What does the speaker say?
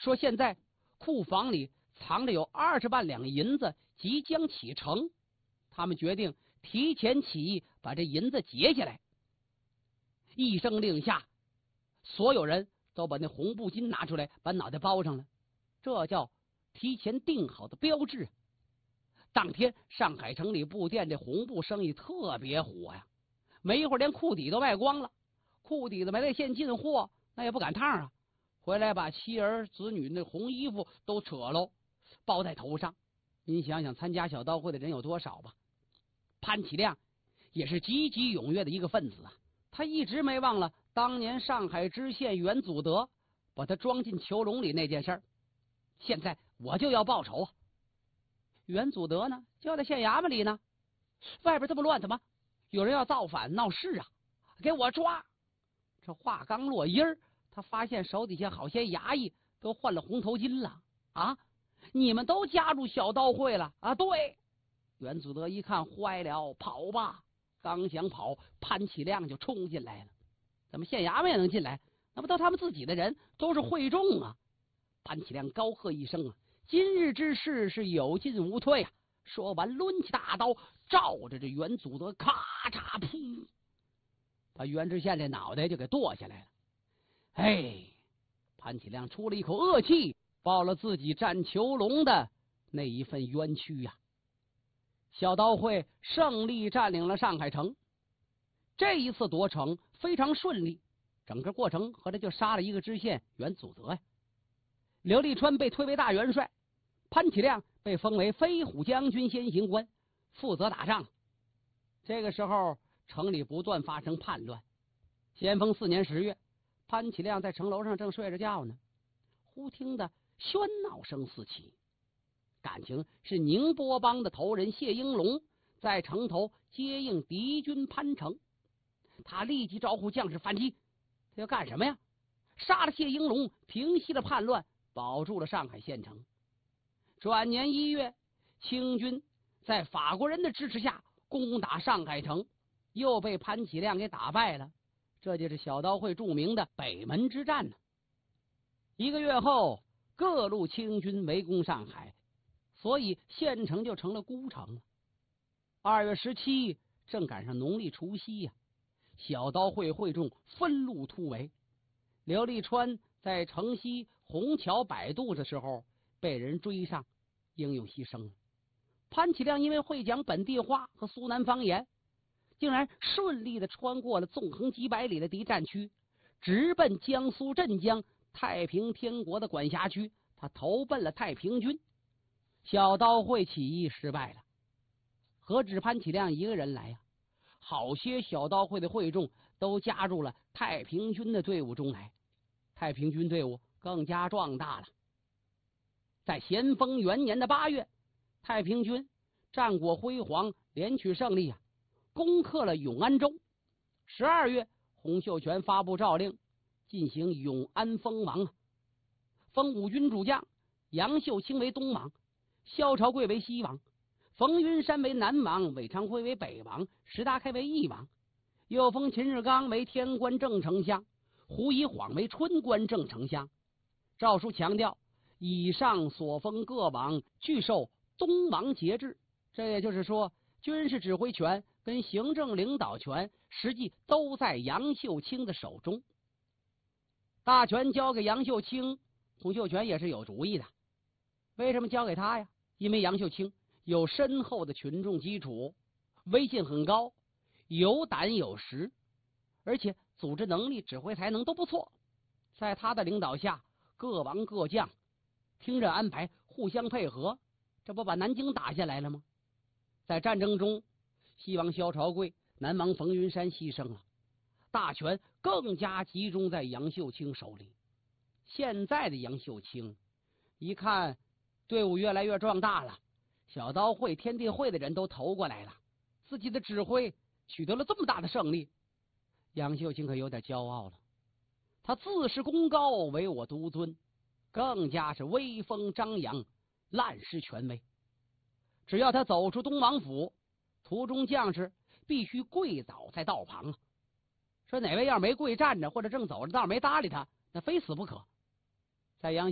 说现在库房里藏着有20万两银子，即将启程。他们决定提前起义，把这银子劫下来。一声令下，所有人都把那红布巾拿出来，把脑袋包上了，这叫提前定好的标志。当天上海城里布店这红布生意特别火呀，没一会儿连裤底都卖光了，裤底子没了现进货，那也不赶趟啊，回来把妻儿子女那红衣服都扯喽，包在头上。您想想参加小刀会的人有多少吧。潘启亮也是积极踊跃的一个分子啊，他一直没忘了当年上海知县袁祖德把他装进囚笼里那件事儿，现在我就要报仇啊。袁祖德呢就在县衙门里呢，外边这么乱，怎么有人要造反闹事啊？给我抓！这话刚落音儿，他发现手底下好些衙役都换了红头巾了啊！你们都加入小刀会了啊？对。袁祖德一看坏了，跑吧！刚想跑，潘启亮就冲进来了。怎么县衙门也能进来？那不都他们自己的人，都是会众啊！潘启亮高喝一声啊，今日之事是有进无退啊！说完抡起大刀，照着这袁祖德咔嚓噗，把袁知县这脑袋就给剁下来了。哎，潘启亮出了一口恶气，报了自己战囚笼的那一份冤屈呀。小刀会胜利占领了上海城，这一次夺城非常顺利，整个过程合着就杀了一个知县袁祖德呀。刘立川被推为大元帅，潘启亮被封为飞虎将军先行官，负责打仗。这个时候城里不断发生叛乱。咸丰4年10月，潘启亮在城楼上正睡着觉呢，忽听得喧闹声四起，感情是宁波帮的头人谢英龙在城头接应敌军潘城。他立即招呼将士反击。他要干什么呀？杀了谢英龙，平息了叛乱，保住了上海县城。转年1月，清军在法国人的支持下攻打上海城，又被潘启亮给打败了。这就是小刀会著名的北门之战呢。1个月后，各路清军围攻上海，所以县城就成了孤城了。2月17日，正赶上农历除夕呀，小刀会会众分路突围。刘立川在城西虹桥摆渡的时候被人追上，英勇牺牲了。潘启亮因为会讲本地话和苏南方言，竟然顺利的穿过了纵横几百里的敌占区，直奔江苏镇江太平天国的管辖区，他投奔了太平军。小刀会起义失败了，何止潘启亮一个人来呀？好些小刀会的会众都加入了太平军的队伍中来，太平军队伍更加壮大了。在咸丰元年的8月，太平军战果辉煌，连取胜利啊，攻克了永安州。12月，洪秀全发布诏令，进行永安封王，封5军主将，杨秀清为东王，萧朝贵为西王，冯云山为南王，韦昌辉为北王，石达开为义王，又封秦日刚为天官正丞相，胡一晃为春官正丞相。诏书强调，以上所封各王俱受东王节制，这也就是说，军事指挥权跟行政领导权实际都在杨秀清的手中。大权交给杨秀清，洪秀全也是有主意的。为什么交给他呀？因为杨秀清有深厚的群众基础，威信很高，有胆有识，而且组织能力、指挥才能都不错。在他的领导下，各王各将听着安排，互相配合，这不把南京打下来了吗？在战争中，西王萧朝贵、南王冯云山牺牲了，大权更加集中在杨秀清手里。现在的杨秀清一看队伍越来越壮大了，小刀会、天地会的人都投过来了，自己的指挥取得了这么大的胜利，杨秀清可有点骄傲了。他自恃功高，唯我独尊，更加是威风张扬，滥施权威。只要他走出东王府，途中将士必须跪倒在道旁啊。说哪位要没跪站着，或者正走着道没搭理他，那非死不可。在杨